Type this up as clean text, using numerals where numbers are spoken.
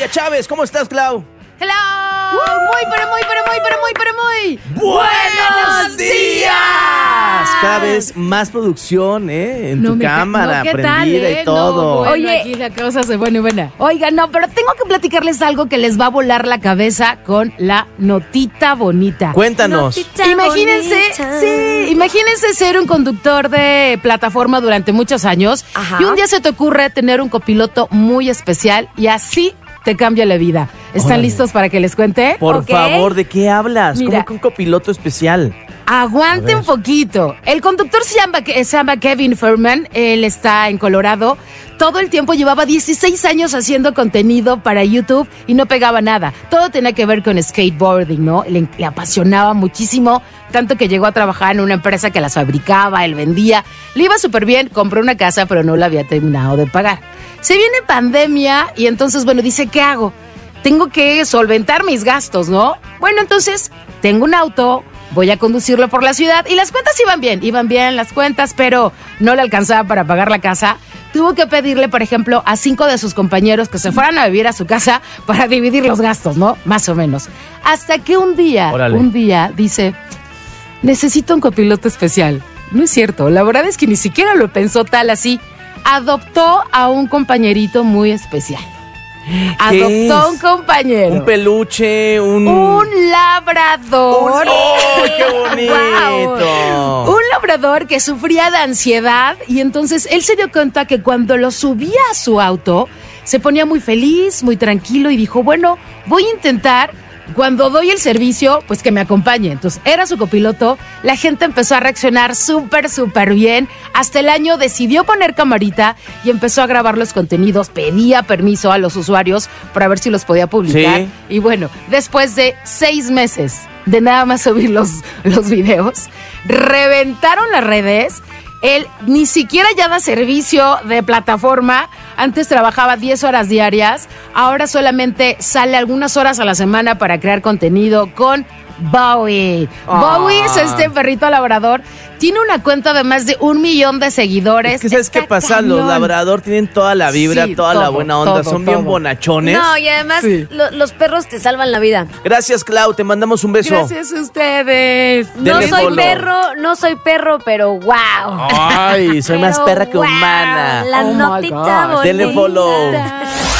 Claudia Chávez. ¿Cómo estás, Clau? ¡Hello! Muy ¡Buenos días! Cada vez más producción, en tu cámara, prendida y todo. Bueno, oye, aquí la cosa se pone buena. Oigan, no, pero tengo que platicarles algo que les va a volar la cabeza con la notita bonita. Cuéntanos. Imagínense ser un conductor de plataforma durante muchos años. Ajá. Y un día se te ocurre tener un copiloto muy especial y así te cambia la vida. ¿Están listos para que les cuente? Por favor, ¿de qué hablas? Mira, ¿cómo que un copiloto especial? Aguante un poquito. El conductor se llama Kevin Furman. Él está en Colorado. Todo el tiempo llevaba 16 años haciendo contenido para YouTube y no pegaba nada. Todo tenía que ver con skateboarding, ¿no? Le apasionaba muchísimo, tanto que llegó a trabajar en una empresa que las fabricaba, él vendía. Le iba súper bien, compró una casa, pero no la había terminado de pagar. Se viene pandemia y entonces, dice, ¿qué hago? Tengo que solventar mis gastos, ¿no? Bueno, entonces, tengo un auto, voy a conducirlo por la ciudad y las cuentas iban bien las cuentas, pero no le alcanzaba para pagar la casa. Tuvo que pedirle, por ejemplo, a 5 de sus compañeros que se fueran a vivir a su casa para dividir los gastos, ¿no? Más o menos. Hasta que un día dice, necesito un copiloto especial. No es cierto, la verdad es que ni siquiera lo pensó tal así. Adoptó a un compañerito muy especial. Adoptó un compañero. Un peluche, un labrador. ¡Oh, qué bonito! Wow. Un labrador que sufría de ansiedad y entonces él se dio cuenta que cuando lo subía a su auto se ponía muy feliz, muy tranquilo y dijo, bueno, voy a intentar cuando doy el servicio, pues que me acompañe. Entonces era su copiloto, la gente empezó a reaccionar súper bien. Hasta el año decidió poner camarita y empezó a grabar los contenidos, pedía permiso a los usuarios para ver si los podía publicar. Sí. Y bueno, después de 6 meses de nada más subir los videos, reventaron las redes. Él ni siquiera ya da servicio de plataforma. Antes trabajaba 10 horas diarias. Ahora solamente sale algunas horas a la semana para crear contenido con Bowie. Bowie es este perrito labrador. Tiene una cuenta de más de 1 millón de seguidores. Es que ¿sabes qué pasa? Cañón. Los labrador tienen toda la vibra, toda la buena onda. Son bien bonachones. No, y además los perros te salvan la vida. Gracias, Clau. Te mandamos un beso. Gracias a ustedes. No soy perro, pero wow. Ay, soy más perra que humana. La notita bonita. Denle follow.